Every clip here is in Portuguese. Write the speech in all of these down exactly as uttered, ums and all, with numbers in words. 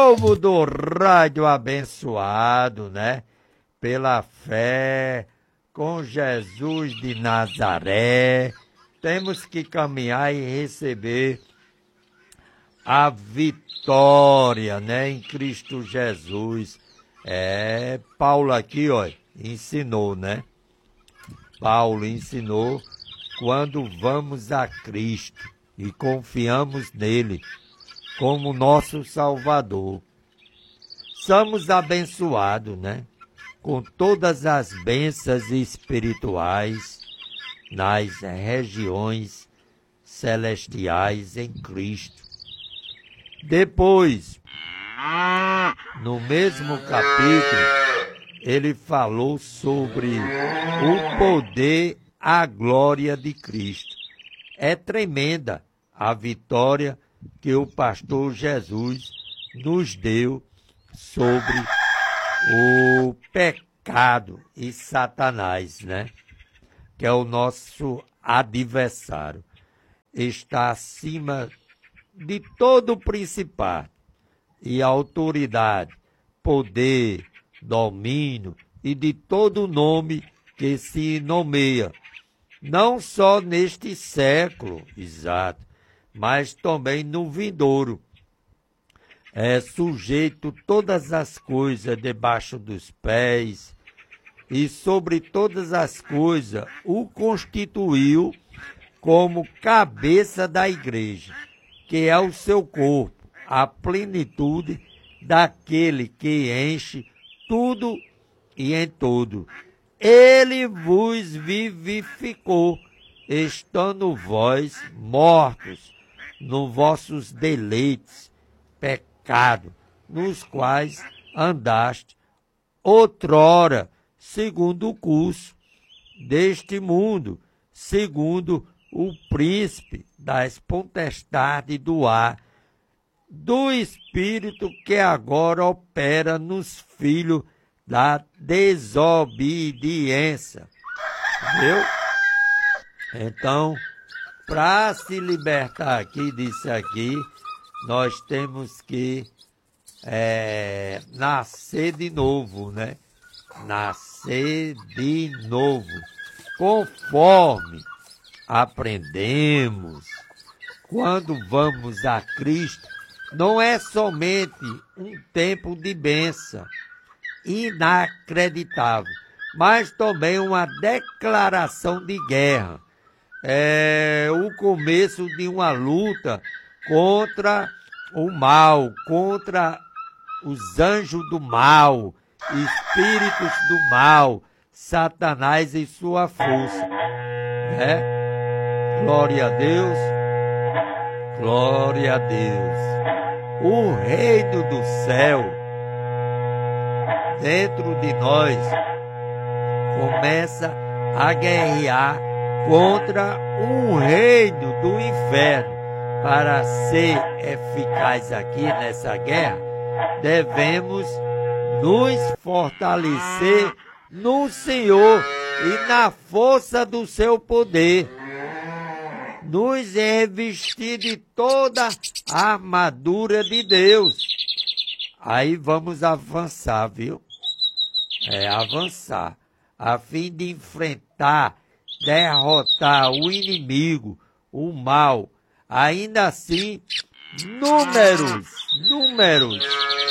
povo do rádio abençoado, né? Pela fé, com Jesus de Nazaré, temos que caminhar e receber a vitória, né? Em Cristo Jesus. É, Paulo aqui, ó, ensinou, né? Paulo ensinou quando vamos a Cristo e confiamos nele como nosso Salvador. Somos abençoados, né? Com todas as bênçãos espirituais nas regiões celestiais em Cristo. Depois, no mesmo capítulo, ele falou sobre o poder, a glória de Cristo. É tremenda a vitória que o pastor Jesus nos deu sobre o pecado e Satanás, né? Que é o nosso adversário. Está acima de todo o principado e autoridade, poder, domínio e de todo nome que se nomeia, não só neste século, exato, mas também no vindouro. É sujeito todas as coisas debaixo dos pés, e sobre todas as coisas o constituiu como cabeça da igreja, que é o seu corpo, a plenitude daquele que enche tudo e em todo. Ele vos vivificou, estando vós mortos nos vossos deleites, pecados, nos quais andaste outrora, segundo o curso deste mundo, segundo o príncipe das potestades do ar, do espírito que agora opera nos filhos da desobediência. Viu? Então, para se libertar aqui disso aqui, nós temos que é, nascer de novo, né? Nascer de novo, conforme aprendemos. Quando vamos a Cristo, não é somente um tempo de bênção inacreditável, mas também uma declaração de guerra. É o começo de uma luta contra o mal, contra os anjos do mal, espíritos do mal, Satanás e sua força. Né? Glória a Deus, glória a Deus. O reino do céu dentro de nós começa a guerrear contra um reino do inferno. Para ser eficaz aqui nessa guerra, devemos nos fortalecer no Senhor e na força do seu poder. Nos revestir de toda a armadura de Deus. Aí vamos avançar, viu? É, avançar, a fim de enfrentar, derrotar o inimigo, o mal. Ainda assim, números, números.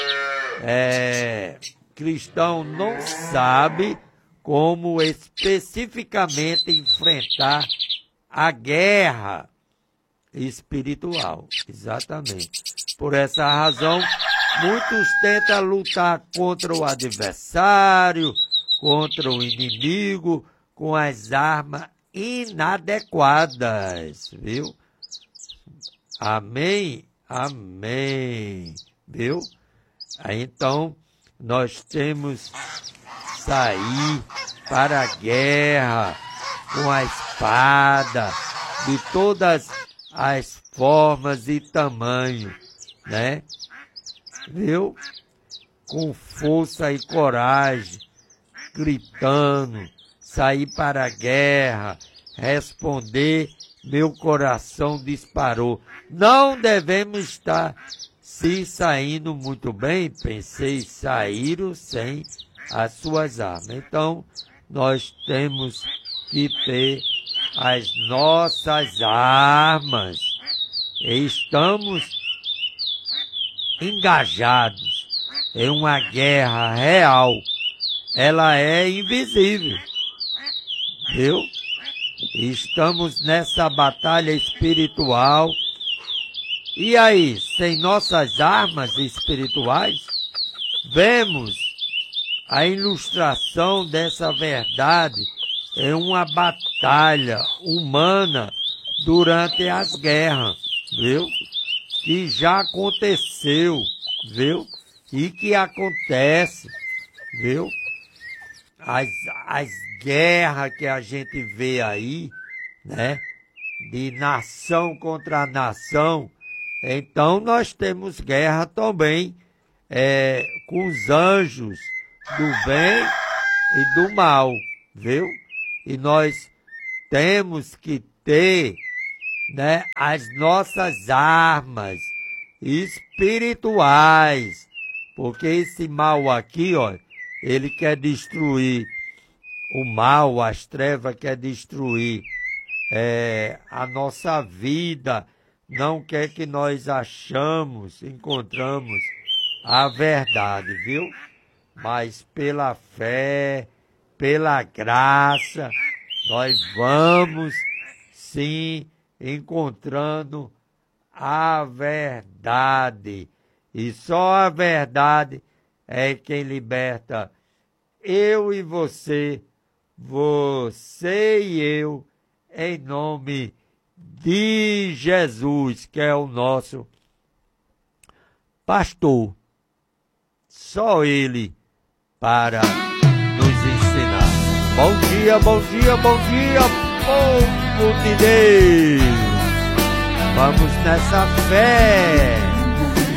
É, cristão não sabe como especificamente enfrentar a guerra espiritual. Exatamente. Por essa razão, muitos tentam lutar contra o adversário, contra o inimigo, com as armas inadequadas, viu? Amém? Amém. Viu? Aí, então, nós temos que sair para a guerra com a espada de todas as formas e tamanhos, né? Viu? Com força e coragem, gritando, sair para a guerra, responder, meu coração disparou. Não devemos estar se saindo muito bem, pensei, saíram sem as suas armas. Então, nós temos que ter as nossas armas. Estamos engajados em uma guerra real. Ela é invisível, viu? Estamos nessa batalha espiritual. E aí, sem nossas armas espirituais, vemos a ilustração dessa verdade em uma batalha humana durante as guerras, viu? Que já aconteceu, viu? E que acontece, viu? As, as guerras que a gente vê aí, né? De nação contra nação. Então nós temos guerra também é, com os anjos do bem e do mal, viu? E nós temos que ter, né, as nossas armas espirituais, porque esse mal aqui, ó, ele quer destruir o mal, as trevas quer destruir é, a nossa vida, não quer que nós achamos, encontramos a verdade, viu? Mas pela fé, pela graça, nós vamos sim encontrando a verdade. E só a verdade é quem liberta eu e você, você e eu, em nome de Jesus, que é o nosso pastor. Só Ele para nos ensinar. Bom dia, bom dia, bom dia, povo de Deus. Vamos nessa fé.